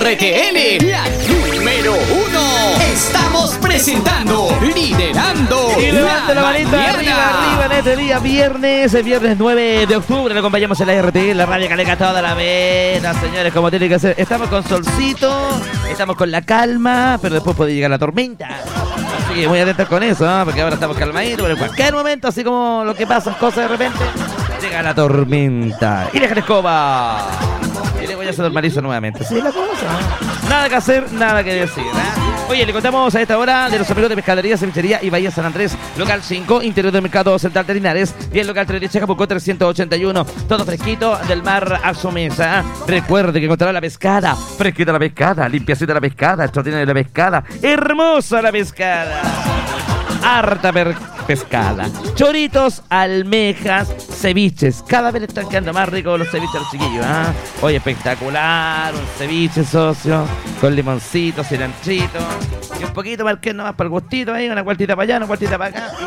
RTL, la número 1. Estamos presentando, liderando y levante la manita mañana. arriba en este día viernes, el viernes 9 de octubre. Lo acompañamos en la RTL, la radio que aleca toda la vena, señores, como tiene que ser. Estamos con solcito, estamos con la calma, pero después puede llegar la tormenta. Así que muy atentos con eso, ¿no? Porque ahora estamos calmaditos, pero en cualquier momento, así como lo que pasan cosas de repente, llega la tormenta. Y deja la escoba. Y luego ya se normaliza nuevamente. Sí, la cosa. Nada que hacer, nada que decir, ¿eh? Oye, le contamos a esta hora de los amigos de Pescadería, Cevichería y Bahía San Andrés. Local 5, interior del Mercado Central de Linares. Y el local 3 de Chacabuco 381. Todo fresquito del mar a su mesa. Recuerde que encontrará la pescada. Fresquita la pescada, limpiacita la pescada, extraordinaria la pescada. Hermosa la pescada. Harta pescada. Choritos, almejas, ceviches. Cada vez le están quedando más ricos los ceviches a los chiquillos, ¿ah? Oye, espectacular. Un ceviche, socio. Con limoncito, cilantrito. Y un poquito más que nomás para el gustito ahí. Una vueltita para allá, una vueltita para acá.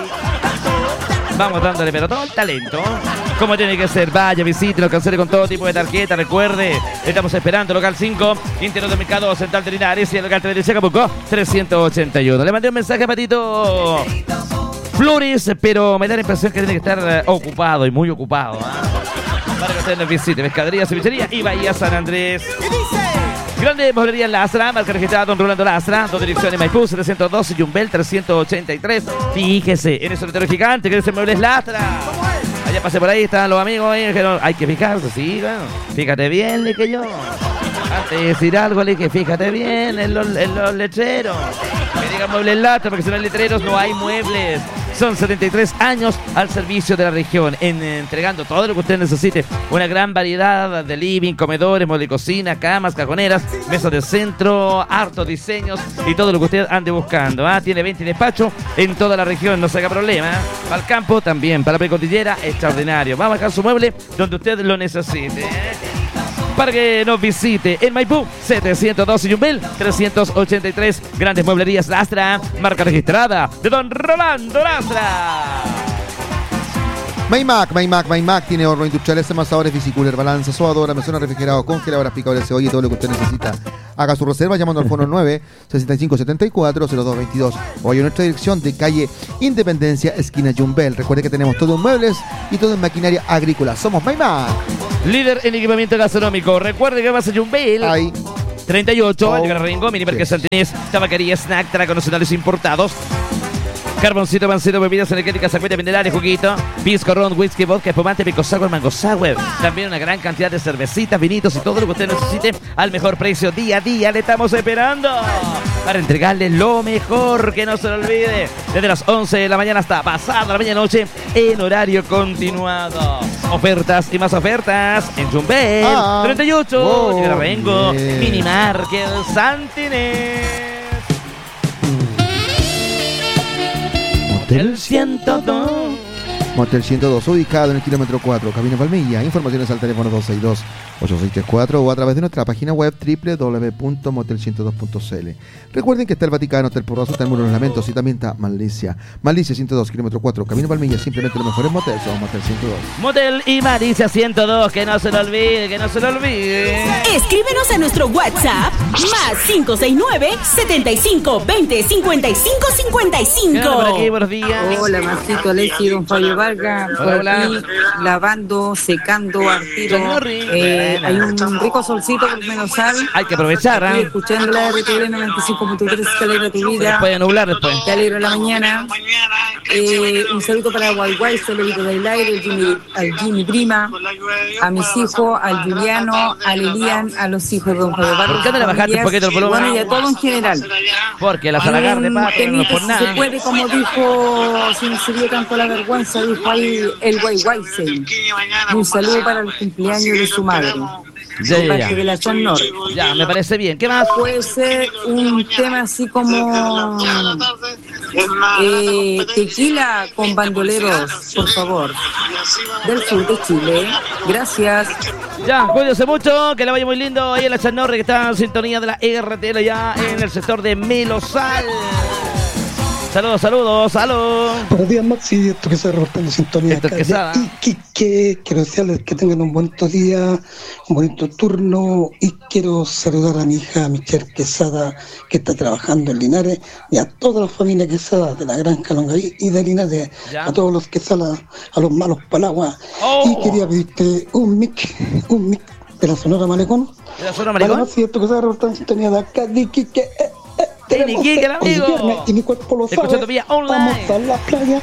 Y vamos dándole, pero todo el talento. Como tiene que ser. Vaya, visite, lo cancele con todo tipo de tarjeta. Recuerde, estamos esperando local 5, interior del Mercado Central de Linares y el local 3 de Chacabuco 381. Le mandé un mensaje a Patito Flores, pero me da la impresión que tiene que estar ocupado y muy ocupado, ¿eh? Para que usted nos visite. Pescadería, Cevichería y Bahía San Andrés. Grande Mueblería Lastra, marca registrada Don Rolando Lastra, dos direcciones Maipú 712 y Yumbel 383. Fíjese, en el solitario gigante que es el Muebles Lastra. Allá pasé por ahí, están los amigos ahí, que hay que fijarse, sí, bueno, fíjate bien, le que yo. Antes de decir algo, le que fíjate bien en los letreros. Que digan Muebles Lastra, porque si no hay letreros no hay muebles. Son 73 años al servicio de la región, entregando todo lo que usted necesite. Una gran variedad de living, comedores, muebles de cocina, camas, cajoneras, mesas de centro, hartos diseños y todo lo que usted ande buscando. Tiene 20 despachos en toda la región, no se haga problema. Para el campo también, para la precordillera, extraordinario. Va a bajar su mueble donde usted lo necesite. Para que nos visite en Maipú 712 Yumbel 383. Grandes Mueblerías Lastra, marca registrada de Don Rolando Lastra. Maymac tiene horno industriales, amasadores, bicicooler, balanza, sobadora, mesona refrigerado, congeladoras, picadores de cebolla y todo lo que usted necesita. Haga su reserva llamando al fono 9-6574-0222 o hay nuestra dirección de calle Independencia, esquina Yumbel. Recuerde que tenemos todo en muebles y todo en maquinaria agrícola. Somos Maymac. Líder en equipamiento gastronómico. Recuerde que vas a Yumbel. Ahí. 38, al llegar a Ringo, Mini Merque Santinés, tabacaría, snack, tragos nacionales importados. Carboncito, pancito, bebidas energéticas, acuarios minerales, juguito, pisco, ron, whisky, vodka, espumante, pico sour, mango sour. También una gran cantidad de cervecitas, vinitos y todo lo que usted necesite al mejor precio. Día a día le estamos esperando para entregarle lo mejor, que no se lo olvide. Desde las 11 de la mañana hasta pasada la medianoche en horario continuado. Ofertas y más ofertas en Yumbel. 38, llegar a Rengo, Mini Market Santinés. Motel 102. Motel 102, ubicado en el kilómetro 4, Camino Palmilla. Informaciones al teléfono 262-8634 o a través de nuestra página web www.motel102.cl. Recuerden que está el Vaticano, está el Porrazo, está el Muro de los Lamentos y también está Malicia. Malicia 102, kilómetro 4, Camino Palmilla. Simplemente los mejores moteles son Motel 102. Motel y Malicia 102, que no se lo olvide, que no se lo olvide. Escríbenos a nuestro WhatsApp más 569-7520-5555. Por aquí, buenos días. Hola, Marcito, Alexi, don Fabio Vargas. Por Hola. aquí, lavando, secando, al tiro. Hay un rico solcito por Menosal. Hay que aprovechar, Estoy ¿ah? escuchando la RTL 95.3, que alegra tu vida. Puede nublar después. Te alegra la mañana. Un saludo para Guayguay, Solorito del Aire, al Jimmy Prima, a mis hijos, al Juliano, al Elian, a los hijos de don Fabio Vargas. ¿Por qué no le bajaste un poquito el volumen? Bueno, y a todo en general. Porque la salagar de pato no por Se nada. puede, como dijo, si no se dio tanto la vergüenza, dijo ahí el Guayguay. Un saludo para el cumpleaños de su madre. Ya. Parte de la Chonor. Ya, me parece bien. ¿Qué más? Puede ser un tema así como tequila con bandoleros, por favor, del sur de Chile. Gracias. Ya, cuídense mucho, que le vaya muy lindo ahí en la Chanorre, que está en sintonía de la RTL ya en el sector de Melosal. Saludos, saludos, saludos. Buenos días, Maxi. Esto que se reportando sintonía Esto acá que de sabe. Iquique. Quiero desearles que tengan un bonito día, un bonito turno. Y quiero saludar a mi hija Michelle Quesada, que está trabajando en Linares, y a toda la familia Quesada de la Granja Longaví y de Linares, Ya. a todos los Quesada, a los malos Palaguas. Oh. Y quería pedirte un mic de la Sonora Malecón. ¿De la Sonora Vale, Malecón? Maxi, esto que se reportando sintonía de acá de Iquique. Tenemos Iquique, el hoy amigo. viernes y mi cuerpo lo sabe. Escuchando vía online. Vamos a la playa,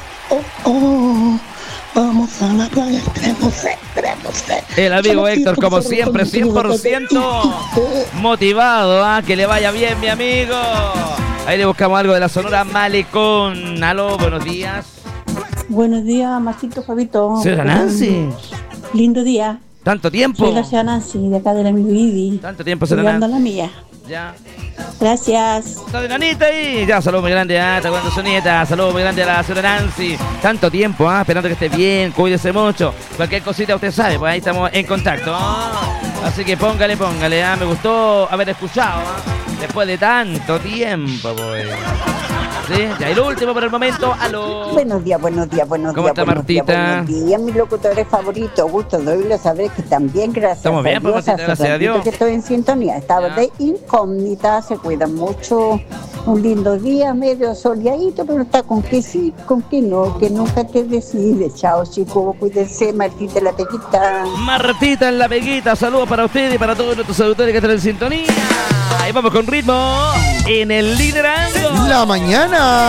vamos a la playa, tenemos sed. El amigo Maxi, Héctor, esto que como se siempre, reportando sintonía de acá de 100% Iquique. motivado, que le vaya bien, mi amigo. Ahí le buscamos algo de la Sonora Malecón. Aló, buenos días. Buenos días, Marcito, Fabito. Señora Nancy, Lindo día. tanto tiempo. Soy la señora Nancy, de acá de la Vivi. Tanto tiempo, señora Cuidando Nancy. la mía. Ya. Gracias. Está de nanita ahí. Ya, saludo muy grande a está cuando su nieta. Saludo muy grande a la señora Nancy. Tanto tiempo, esperando que esté bien. Cuídese mucho. Cualquier cosita usted sabe, pues ahí estamos en contacto. Así que póngale. Me gustó haber escuchado. Después de tanto tiempo, pues. Sí, ya, y lo último por el momento. Aló. Buenos días. ¿Cómo está, Martita? Buenos días, mis locutores favoritos. Gusto de oírlos, saber que están bien, gracias Estamos bien, a pues, Dios. Martita, gracias a Dios. Que estoy en sintonía. Estaba Ya. de incógnita, se cuidan mucho. Un lindo día, medio soleadito, pero está con que sí, con que no, que nunca te decides. Chao, chicos, cuídense, Martita la Pequita. Martita en la Peguita. Saludos para usted y para todos nuestros auditores que están en sintonía. Ahí vamos con ritmo en el Liderando. La mañana.